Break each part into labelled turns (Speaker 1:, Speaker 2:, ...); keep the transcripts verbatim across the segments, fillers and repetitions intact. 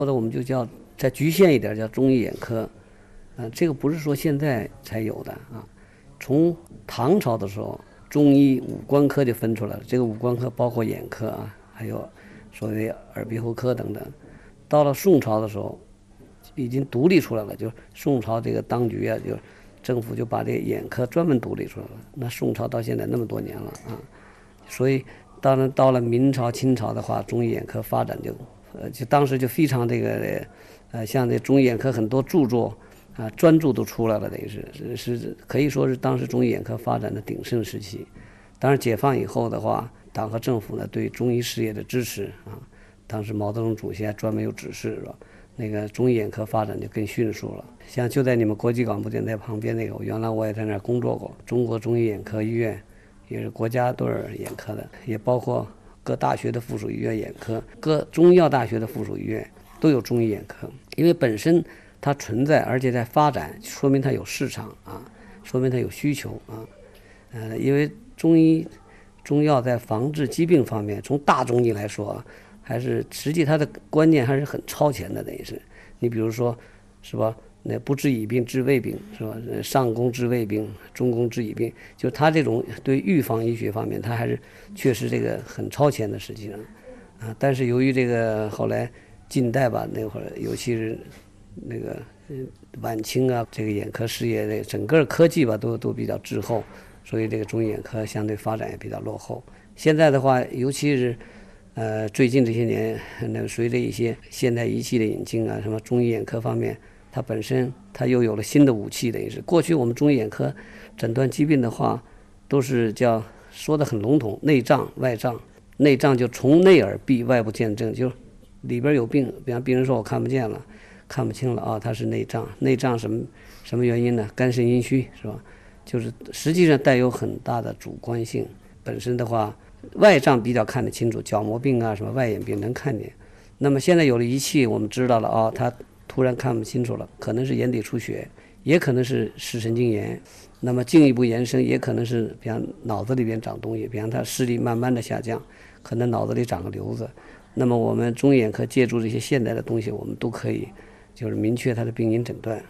Speaker 1: 或者我们就叫再局限一点叫中医眼科。呃，这个不是说现在才有的啊，从唐朝的时候，中医五官科就分出来了。这个五官科包括眼科啊，还有所谓耳鼻喉科等等。到了宋朝的时候，已经独立出来了，就宋朝这个当局啊，就政府就把这个眼科专门独立出来了。那宋朝到现在那么多年了啊，所以当然到了明朝、清朝的话，中医眼科发展就呃，就当时就非常这个呃，像这中医眼科很多著作。啊，专著都出来了，等于是是是可以说是当时中医眼科发展的鼎盛时期。当然，解放以后的话，党和政府呢对中医事业的支持啊，当时毛泽东主席还专门有指示，是吧？那个中医眼科发展就更迅速了。像就在你们国际广播电台旁边那个，原来我也在那儿工作过，中国中医眼科医院也是国家队眼科的，也包括各大学的附属医院眼科，各中医药大学的附属医院都有中医眼科，因为本身。它存在，而且在发展，说明它有市场啊，说明它有需求啊。呃，因为中医、中药在防治疾病方面，从大中医来说啊，还是实际它的观念还是很超前的，等于是。你比如说，是吧？那不治已病治未病，是吧？上工治未病，中工治已病，就是它这种对预防医学方面，它还是确实这个很超前的，实际上啊。但是由于这个后来近代吧，那会儿尤其是。那个晚清啊，这个眼科事业的整个科技吧，都都比较滞后，所以这个中医眼科相对发展也比较落后。现在的话，尤其是呃最近这些年，那随着一些现代仪器的引进啊，什么中医眼科方面，它本身它又有了新的武器，等于是过去我们中医眼科诊断疾病的话，都是叫说的很笼统，内脏外脏，内脏就从内而闭，外部见证，就里边有病，比方病人说我看不见了。看不清了啊，它是内脏，内脏什么什么原因呢？肝肾阴虚是吧？就是实际上带有很大的主观性。本身的话，外脏比较看得清楚，角膜病啊什么外眼病能看见。那么现在有了仪器，我们知道了啊，它突然看不清楚了，可能是眼底出血，也可能是视神经炎。那么进一步延伸，也可能是比方脑子里边长东西，比方它视力慢慢的下降，可能脑子里长个瘤子。那么我们中医眼科借助这些现代的东西，我们都可以。就是明确它的病因诊断。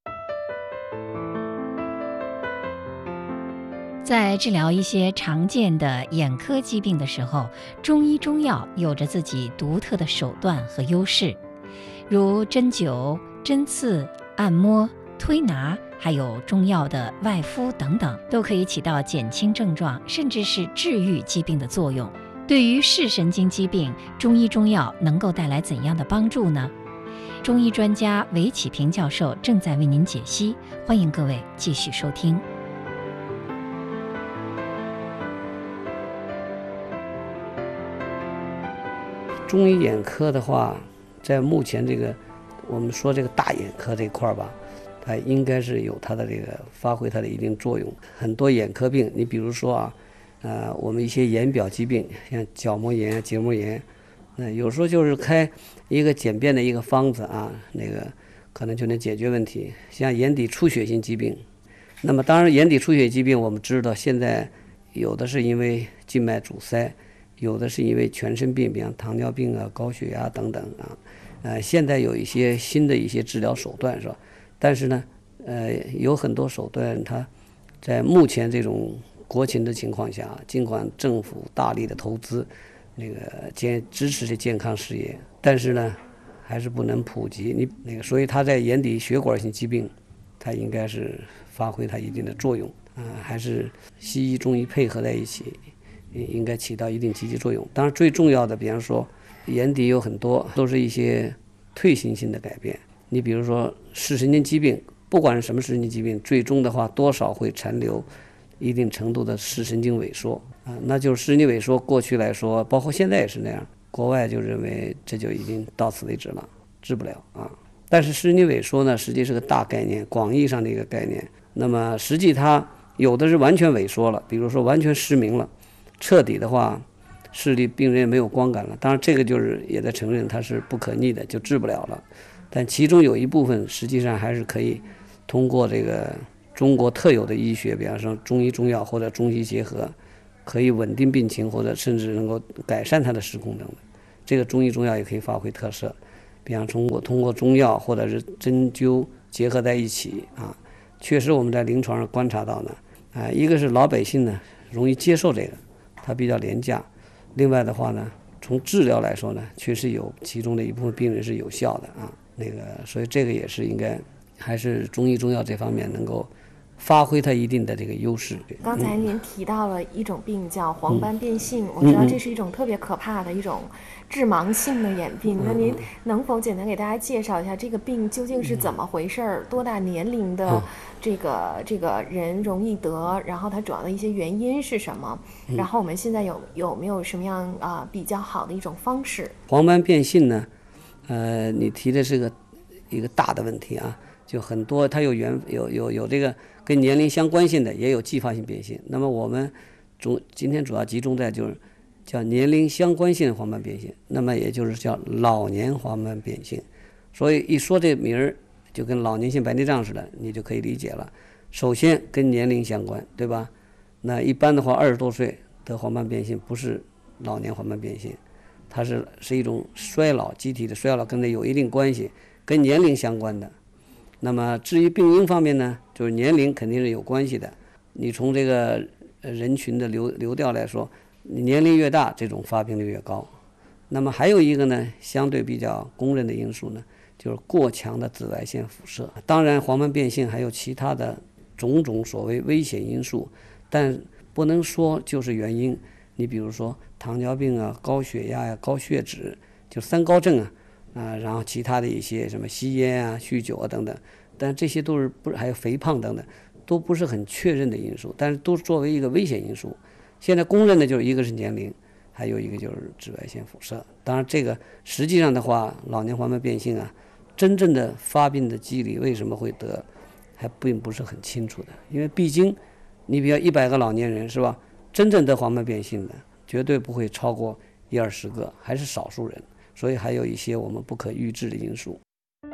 Speaker 2: 在治疗一些常见的眼科疾病的时候，中医中药有着自己独特的手段和优势，如针灸、针刺、按摩、推拿，还有中药的外敷等等，都可以起到减轻症状，甚至是治愈疾病的作用。对于视神经疾病，中医中药能够带来怎样的帮助呢？中医专家韦启平教授正在为您解析，欢迎各位继续收听。
Speaker 1: 中医眼科的话，在目前这个我们说这个大眼科这块吧，它应该是有它的这个发挥它的一定作用。很多眼科病，你比如说啊，呃，我们一些眼表疾病，像角膜炎、结膜炎。那有时候就是开一个简便的一个方子啊，那个可能就能解决问题。像眼底出血性疾病，那么当然眼底出血疾病我们知道现在有的是因为静脉阻塞，有的是因为全身病，比方糖尿病啊、高血压等等啊。呃，现在有一些新的一些治疗手段是吧？但是呢，呃，有很多手段它在目前这种国情的情况下，尽管政府大力的投资。那个健支持这健康事业，但是呢，还是不能普及。你那个，所以它在眼底血管性疾病，它应该是发挥它一定的作用啊、呃，还是西医中医配合在一起，应该起到一定积极作用。当然，最重要的，比方说眼底有很多都是一些退行性的改变。你比如说视神经疾病，不管是什么视神经疾病，最终的话多少会残留一定程度的视神经萎缩。啊，那就是视神经萎缩，过去来说，包括现在也是那样，国外就认为这就已经到此为止了，治不了啊。但是视神经萎缩呢，实际是个大概念，广义上的一个概念。那么实际它有的是完全萎缩了，比如说完全失明了，彻底的话，视力病人也没有光感了。当然这个就是也在承认它是不可逆的，就治不了了。但其中有一部分实际上还是可以通过这个中国特有的医学，比方说中医中药或者中西结合，可以稳定病情，或者甚至能够改善它的视功能的。这个中医中药也可以发挥特色。比比方通过通过中药或者是针灸结合在一起啊，确实我们在临床上观察到呢，啊，一个是老百姓呢容易接受这个，它比较廉价；另外的话呢，从治疗来说呢，确实有其中的一部分病人是有效的啊，那个所以这个也是应该还是中医中药这方面能够发挥它一定的这个优势。
Speaker 3: 刚才您提到了一种病叫黄斑变性，嗯、我知道这是一种特别可怕的一种致盲性的眼病。嗯、那您能否简单给大家介绍一下这个病究竟是怎么回事？嗯、多大年龄的这个、嗯、这个人容易得？然后它主要的一些原因是什么？嗯、然后我们现在有有没有什么样啊、呃、比较好的一种方式？
Speaker 1: 黄斑变性呢，呃，你提的是个一个大的问题啊。就很多，它有原有有有这个跟年龄相关性的，也有继发性变性。那么我们主今天主要集中在就是叫年龄相关性黄斑变性，那么也就是叫老年黄斑变性。所以一说这名儿，就跟老年性白内障似的，你就可以理解了。首先跟年龄相关，对吧？那一般的话，二十多岁得黄斑变性不是老年黄斑变性，它是是一种衰老，机体的衰老跟这有一定关系，跟年龄相关的。那么至于病因方面呢，就是年龄肯定是有关系的。你从这个人群的流流调来说，年龄越大，这种发病率越高。那么还有一个呢，相对比较公认的因素呢，就是过强的紫外线辐射。当然，黄斑变性还有其他的种种所谓危险因素，但不能说就是原因。你比如说糖尿病啊、高血压呀、啊、高血脂，就三高症啊。啊，然后其他的一些什么吸烟啊、酗酒啊等等，但这些都是不还有肥胖等等，都不是很确认的因素，但是都作为一个危险因素。现在公认的就是一个是年龄，还有一个就是紫外线辐射。当然，这个实际上的话，老年黄斑变性啊，真正的发病的机理为什么会得，还并不是很清楚的。因为毕竟，你比如一百个老年人是吧，真正得黄斑变性的绝对不会超过一二十个，还是少数人。所以还有一些我们不可预知的因素。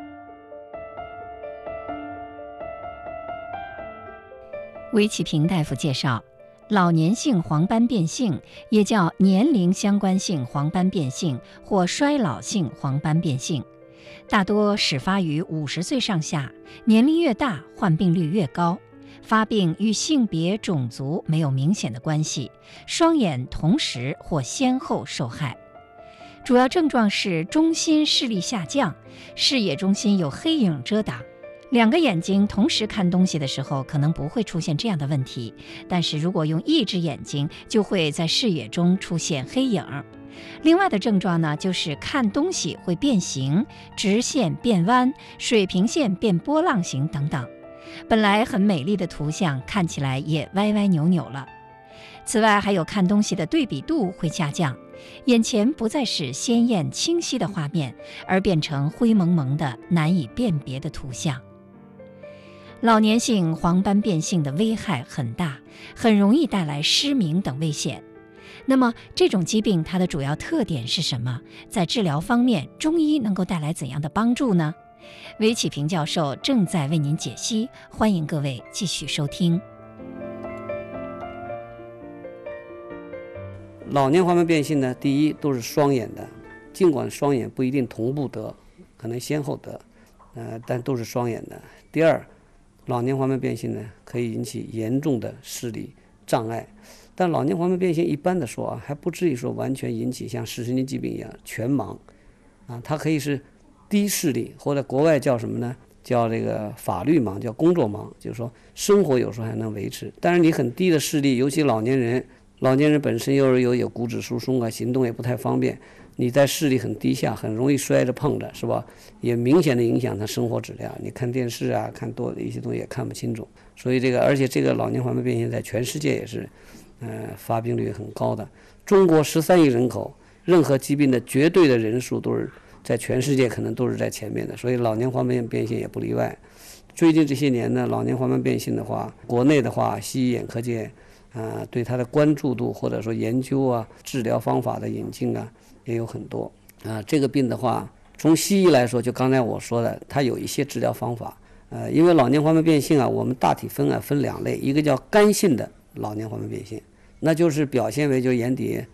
Speaker 2: 韦启平大夫介绍，老年性黄斑变性也叫年龄相关性黄斑变性或衰老性黄斑变性，大多始发于五十岁上下，年龄越大，患病率越高。发病与性别、种族没有明显的关系，双眼同时或先后受害。主要症状是中心视力下降，视野中心有黑影遮挡。两个眼睛同时看东西的时候，可能不会出现这样的问题，但是如果用一只眼睛，就会在视野中出现黑影。另外的症状呢，就是看东西会变形，直线变弯，水平线变波浪形等等。本来很美丽的图像，看起来也歪歪扭扭了。此外，还有看东西的对比度会下降，眼前不再是鲜艳清晰的画面，而变成灰蒙蒙的难以辨别的图像。老年性黄斑变性的危害很大，很容易带来失明等危险。那么这种疾病它的主要特点是什么？在治疗方面，中医能够带来怎样的帮助呢？韦启平教授正在为您解析，欢迎各位继续收听。
Speaker 1: 老年黄斑变性呢，第一都是双眼的，尽管双眼不一定同步得，可能先后得，呃，但都是双眼的。第二，老年黄斑变性呢，可以引起严重的视力障碍，但老年黄斑变性一般的说啊，还不至于说完全引起像视神经疾病一样全盲，啊，它可以是低视力，或者国外叫什么呢？叫这个法律盲，叫工作盲，就是说生活有时候还能维持，但是你很低的视力，尤其老年人。老年人本身又是有有骨质疏松啊，行动也不太方便，你在视力很低下，很容易摔着碰着，是吧？也明显的影响他生活质量。你看电视啊，看多的一些东西也看不清楚。所以这个，而且这个老年黄斑变性在全世界也是，呃，发病率很高的。中国十三亿人口，任何疾病的绝对的人数都是在全世界可能都是在前面的，所以老年黄斑变性也不例外。最近这些年呢，老年黄斑变性的话，国内的话，西医眼科界。啊、呃，对它的关注度或者说研究啊、治疗方法的引进啊，也有很多啊、呃。这个病的话，从西医来说，就刚才我说的，它有一些治疗方法。呃，因为老年黄斑变性啊，我们大体分啊分两类，一个叫干性的老年黄斑变性，那就是表现为就眼底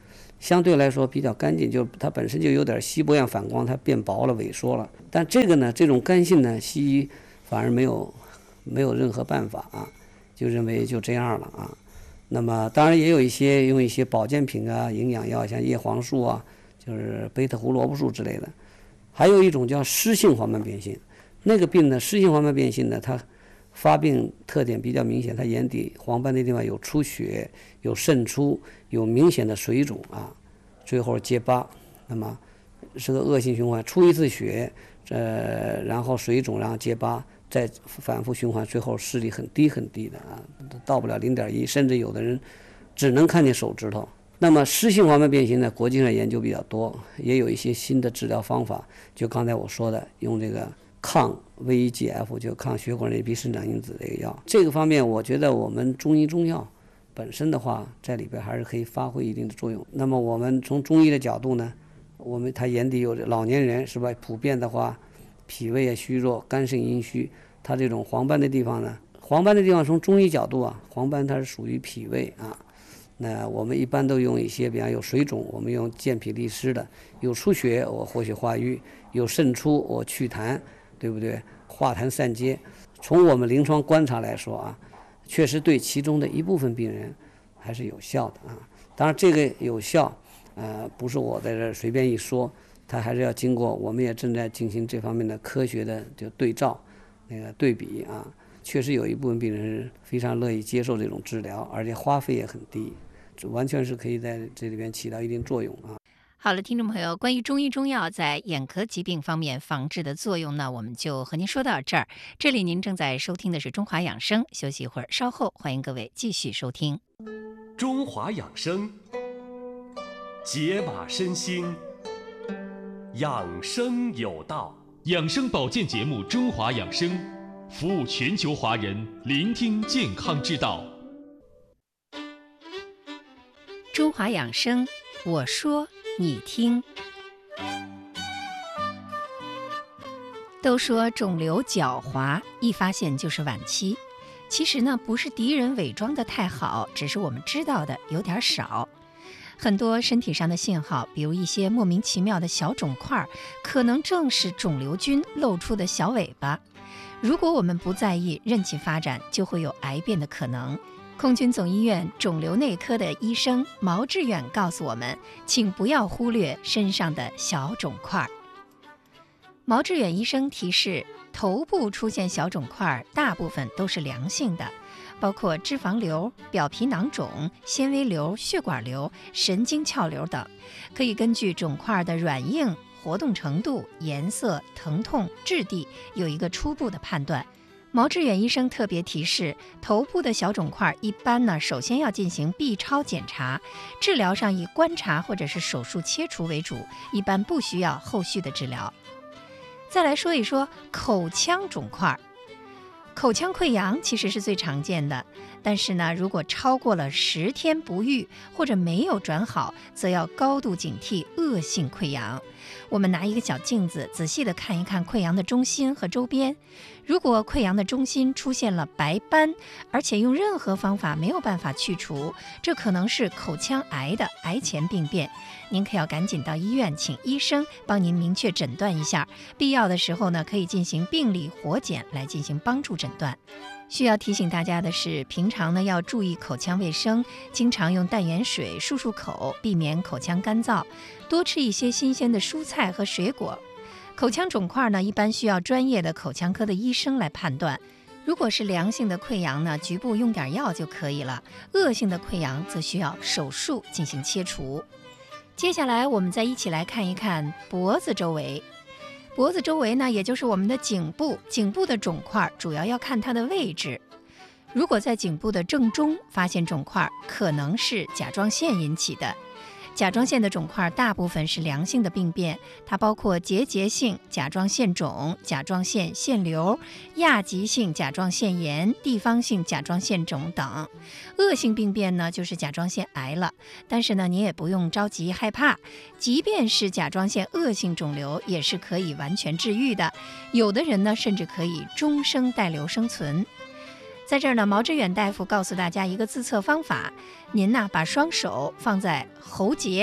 Speaker 1: 相对来说比较干净，就它本身就有点锡箔样反光，它变薄了萎缩了。但这个呢，这种干性呢，西医反而没有没有任何办法啊，就认为就这样了啊。那么当然也有一些用一些保健品啊、营养药，像叶黄素啊，就是贝塔胡萝卜素之类的。还有一种叫湿性黄斑变性，那个病呢，湿性黄斑变性呢，它发病特点比较明显，它眼底黄斑的地方有出血、有渗出、有明显的水肿啊，最后结疤，那么是个恶性循环，出一次血，呃，然后水肿，然后结疤，再反复循环，最后视力很低很低的啊，到不了零点一，甚至有的人只能看见手指头。那么湿性黄斑变性呢，国际上研究比较多，也有一些新的治疗方法，就刚才我说的，用这个抗 V E G F 就抗血管内皮生长因子这个药，这个方面我觉得我们中医中药本身的话，在里边还是可以发挥一定的作用。那么我们从中医的角度呢，我们他眼底有老年人是吧？普遍的话，脾胃也虚弱，肝肾阴虚，他这种黄斑的地方呢，黄斑的地方从中医角度啊，黄斑它是属于脾胃啊。那我们一般都用一些，比方有水肿，我们用健脾利湿的；有出血，我活血化瘀；有渗出，我祛痰，对不对？化痰散结。从我们临床观察来说啊，确实对其中的一部分病人还是有效的啊。当然，这个有效，呃，不是我在这随便一说，它还是要经过，我们也正在进行这方面的科学的就对照，那个对比啊。确实有一部分病人是非常乐意接受这种治疗，而且花费也很低，这完全是可以在这里边起到一定作用啊。
Speaker 2: 好了，听众朋友，关于中医中药在眼科疾病方面防治的作用呢，我们就和您说到这儿。这里您正在收听的是中华养生，休息一会儿，稍后欢迎各位继续收听
Speaker 4: 中华养生，解码身心，养生有道。
Speaker 5: 养生保健节目《中华养生》，服务全球华人，聆听健康之道。
Speaker 2: 中华养生，我说你听。都说肿瘤狡猾，一发现就是晚期。其实呢，不是敌人伪装得太好，只是我们知道的有点少。很多身体上的信号，比如一些莫名其妙的小肿块，可能正是肿瘤菌露出的小尾巴。如果我们不在意，任其发展，就会有癌变的可能。空军总医院肿瘤内科的医生毛志远告诉我们，请不要忽略身上的小肿块。毛志远医生提示，头部出现小肿块大部分都是良性的，包括脂肪瘤、表皮囊肿、纤维瘤、血管瘤、神经鞘瘤等，可以根据肿块的软硬、活动程度、颜色、疼痛、质地有一个初步的判断。毛志远医生特别提示，头部的小肿块一般呢，首先要进行 B 超检查，治疗上以观察或者是手术切除为主，一般不需要后续的治疗。再来说一说口腔肿块。口腔溃疡其实是最常见的，但是呢，如果超过了十天不愈或者没有转好，则要高度警惕恶性溃疡。我们拿一个小镜子仔细地看一看溃疡的中心和周边，如果溃疡的中心出现了白斑，而且用任何方法没有办法去除，这可能是口腔癌的癌前病变。您可要赶紧到医院请医生帮您明确诊断一下，必要的时候呢，可以进行病理活检来进行帮助诊断。需要提醒大家的是，平常呢要注意口腔卫生，经常用淡盐水漱漱口，避免口腔干燥，多吃一些新鲜的蔬菜和水果。口腔肿块呢，一般需要专业的口腔科的医生来判断。如果是良性的溃疡呢，局部用点药就可以了；恶性的溃疡则需要手术进行切除。接下来我们再一起来看一看脖子周围。脖子周围呢，也就是我们的颈部，颈部的肿块主要要看它的位置。如果在颈部的正中发现肿块，可能是甲状腺引起的。甲状腺的肿块大部分是良性的病变，它包括结节性甲状腺肿、甲状腺腺瘤、亚急性甲状腺炎、地方性甲状腺肿等。恶性病变呢，就是甲状腺癌了。但是呢，你也不用着急害怕，即便是甲状腺恶性肿瘤，也是可以完全治愈的。有的人呢，甚至可以终生带瘤生存。在这儿呢，毛志远大夫告诉大家一个自测方法，您呢把双手放在喉结，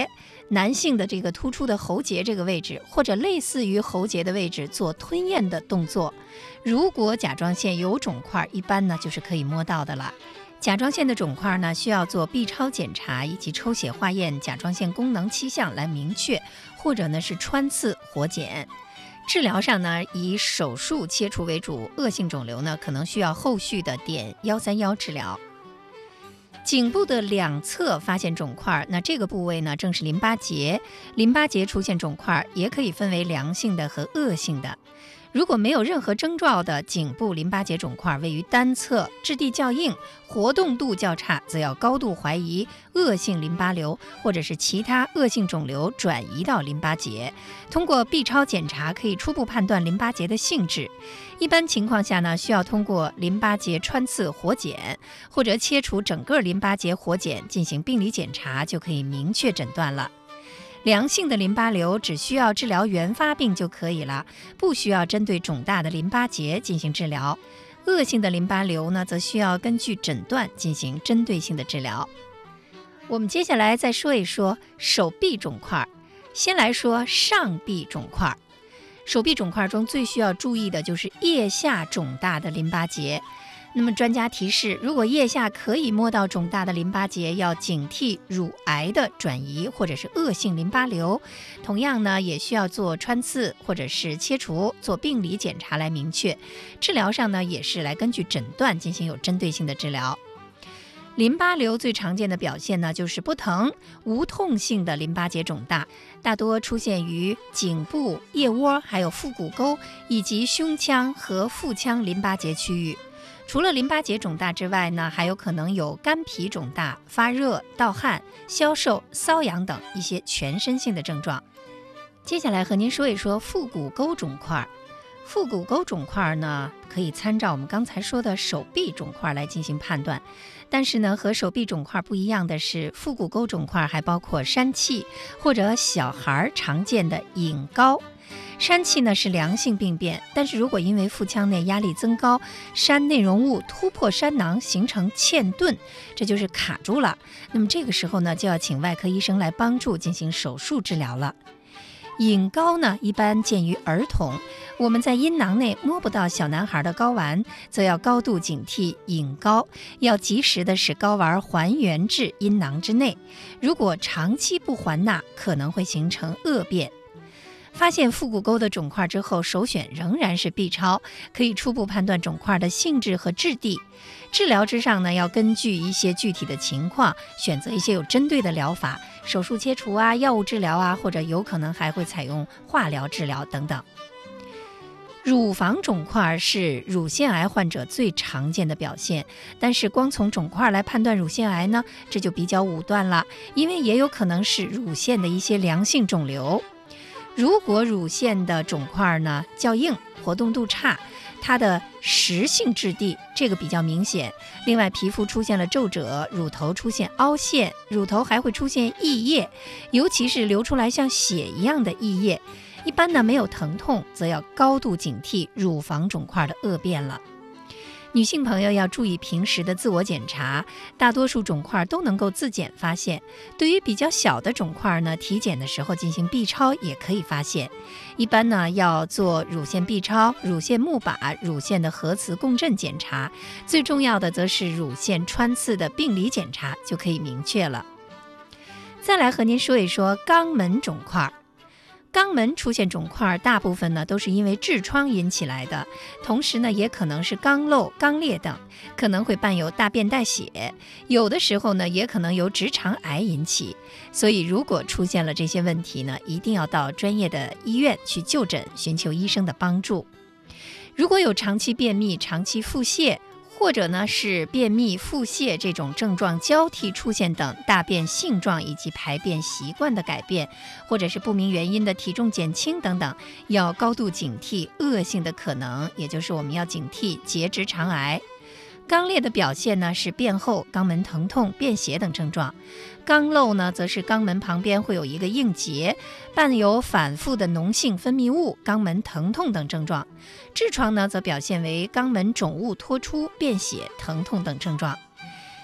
Speaker 2: 男性的这个突出的喉结这个位置，或者类似于喉结的位置做吞咽的动作。如果甲状腺有肿块，一般呢就是可以摸到的了。甲状腺的肿块呢，需要做 B 超检查以及抽血化验甲状腺功能期项来明确，或者呢是穿刺活检。治疗上呢，以手术切除为主，恶性肿瘤呢可能需要后续的碘一三一治疗。颈部的两侧发现肿块，那这个部位呢正是淋巴结。淋巴结出现肿块也可以分为良性的和恶性的。如果没有任何征兆的颈部淋巴结肿块位于单侧，质地较硬，活动度较差，则要高度怀疑恶性淋巴瘤或者是其他恶性肿瘤转移到淋巴结。通过 B 超检查可以初步判断淋巴结的性质。一般情况下呢，需要通过淋巴结穿刺活检或者切除整个淋巴结活检进行病理检查，就可以明确诊断了。良性的淋巴瘤只需要治疗原发病就可以了，不需要针对肿大的淋巴结进行治疗。恶性的淋巴瘤呢，则需要根据诊断进行针对性的治疗。我们接下来再说一说手臂肿块。先来说上臂肿块。手臂肿块中最需要注意的就是腋下肿大的淋巴结。那么专家提示，如果腋下可以摸到肿大的淋巴结，要警惕乳癌的转移或者是恶性淋巴瘤。同样呢，也需要做穿刺或者是切除，做病理检查来明确。治疗上呢，也是来根据诊断进行有针对性的治疗。淋巴瘤最常见的表现呢，就是不疼、无痛性的淋巴结肿大，大多出现于颈部、腋窝、还有腹股沟以及胸腔和腹腔淋巴结区域。除了淋巴结肿大之外呢，还有可能有肝脾肿大、发热、盗汗、消瘦、瘙痒等一些全身性的症状。接下来和您说一说腹股沟肿块。腹股沟肿块呢，可以参照我们刚才说的手臂肿块来进行判断。但是呢，和手臂肿块不一样的是，腹股沟肿块还包括疝气或者小孩常见的隐睾。疝气呢是良性病变，但是如果因为腹腔内压力增高，疝内容物突破疝囊形成嵌顿，这就是卡住了。那么这个时候呢，就要请外科医生来帮助进行手术治疗了。隐睾呢，一般见于儿童，我们在阴囊内摸不到小男孩的睾丸，则要高度警惕隐睾，要及时的使睾丸还原至阴囊之内。如果长期不还纳，可能会形成恶变。发现腹股沟的肿块之后，首选仍然是 B 超，可以初步判断肿块的性质和质地。治疗之上呢，要根据一些具体的情况，选择一些有针对的疗法，手术切除啊，药物治疗啊，或者有可能还会采用化疗治疗等等。乳房肿块是乳腺癌患者最常见的表现，但是光从肿块来判断乳腺癌呢，这就比较武断了，因为也有可能是乳腺的一些良性肿瘤。如果乳腺的肿块呢较硬，活动度差，它的实性质地这个比较明显，另外皮肤出现了皱褶，乳头出现凹陷，乳头还会出现溢液，尤其是流出来像血一样的溢液，一般呢没有疼痛，则要高度警惕乳房肿块的恶变了。女性朋友要注意平时的自我检查，大多数肿块都能够自检发现。对于比较小的肿块呢，体检的时候进行 B 超也可以发现。一般呢要做乳腺 B 超、乳腺钼靶、乳腺的核磁共振检查，最重要的则是乳腺穿刺的病理检查，就可以明确了。再来和您说一说肛门肿块。肛门出现肿块，大部分呢都是因为痔疮引起来的，同时呢也可能是肛瘘、肛裂等，可能会伴有大便带血，有的时候呢也可能由直肠癌引起。所以如果出现了这些问题呢，一定要到专业的医院去就诊，寻求医生的帮助。如果有长期便秘、长期腹泻，或者呢是便秘、腹泻这种症状交替出现等大便性状以及排便习惯的改变，或者是不明原因的体重减轻等等，要高度警惕恶性的可能，也就是我们要警惕结直肠癌。肛裂的表现呢是便后、肛门疼痛、便血等症状。肛瘘呢则是肛门旁边会有一个硬结，伴有反复的脓性分泌物、肛门疼痛等症状。痔疮呢则表现为肛门肿物脱出、便血、疼痛等症状。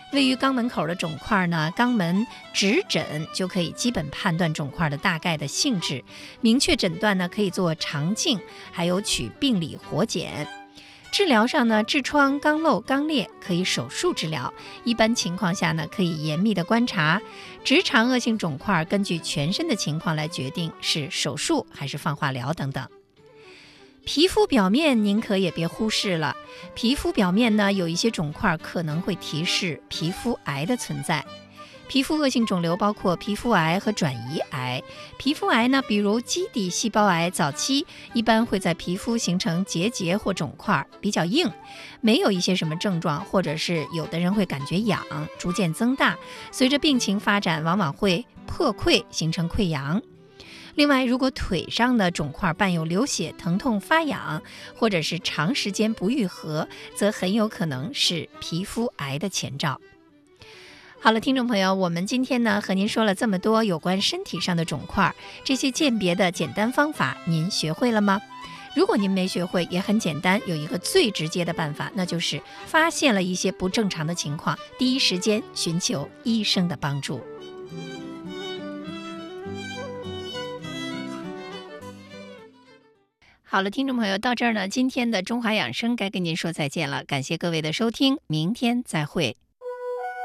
Speaker 2: 位于肛门口的肿块呢，肛门指诊就可以基本判断肿块的大概的性质，明确诊断呢可以做肠镜，还有取病理活检。治疗上呢，痔疮、肛瘘、肛裂可以手术治疗，一般情况下呢，可以严密的观察。直肠恶性肿块根据全身的情况来决定是手术还是放化疗等等。皮肤表面您可也别忽视了，皮肤表面呢有一些肿块可能会提示皮肤癌的存在。皮肤恶性肿瘤包括皮肤癌和转移癌。皮肤癌呢，比如基底细胞癌，早期一般会在皮肤形成结节或肿块，比较硬，没有一些什么症状，或者是有的人会感觉痒，逐渐增大，随着病情发展，往往会破溃形成溃疡。另外，如果腿上的肿块伴有流血、疼痛、发痒，或者是长时间不愈合，则很有可能是皮肤癌的前兆。好了，听众朋友，我们今天呢和您说了这么多有关身体上的肿块，这些鉴别的简单方法您学会了吗？如果您没学会，也很简单，有一个最直接的办法，那就是发现了一些不正常的情况，第一时间寻求医生的帮助。好了，听众朋友，到这儿呢，今天的中华养生该跟您说再见了，感谢各位的收听，明天再会。